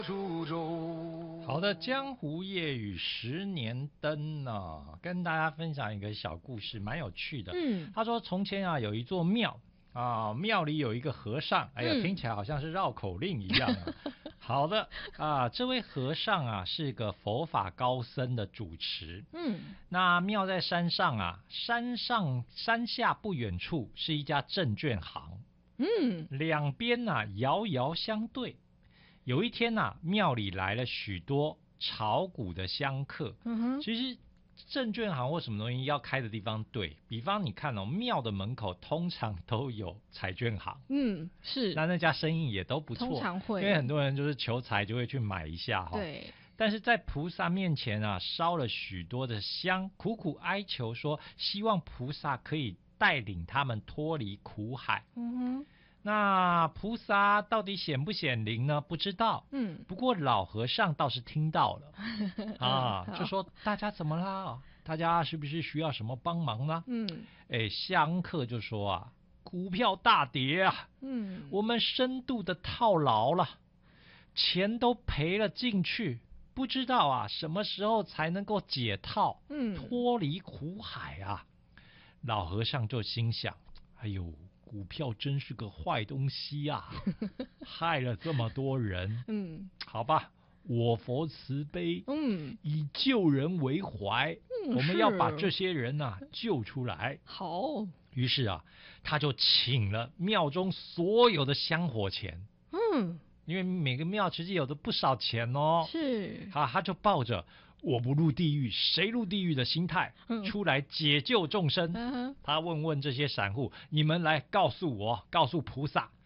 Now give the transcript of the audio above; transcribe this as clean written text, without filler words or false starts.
好的，江湖夜雨十年灯呢，跟大家分享一个小故事，蛮有趣的。他说从前啊有一座庙啊，庙里有一个和尚，哎呀，听起来好像是绕口令一样啊。好的啊，这位和尚啊是个佛法高僧的主持。那庙在山上啊，山下不远处是一家证券行。两边啊遥遥相对。有一天啊，庙里来了许多炒股的香客。其实证券行或什么东西要开的地方，对比方你看哦，庙的门口通常都有彩券行。 是。 那家生意也都不错， 通常会， 因为很多人就是求财就会去买一下哈。 对。 但是在菩萨面前啊，烧了许多的香，苦苦哀求说，希望菩萨可以带领他们脱离苦海。那菩萨到底显不显灵呢？不知道。不过老和尚倒是听到了啊，就说大家怎么啦？大家是不是需要什么帮忙呢？香客就说啊，股票大跌啊，我们深度的套牢了，钱都赔了进去，不知道啊什么时候才能够解套，脱离苦海啊。老和尚就心想，哎呦，股票真是个坏东西啊，害了这么多人。好吧，我佛慈悲，以救人为怀，我们要把这些人啊救出来。 好， 于是啊，他就请了庙中所有的香火钱。因为每个庙其实有的不少钱哦。 是。 他就抱着我不入地狱谁入地狱的心态出来解救众生。他问这些散户，你们来告诉我，告诉菩萨，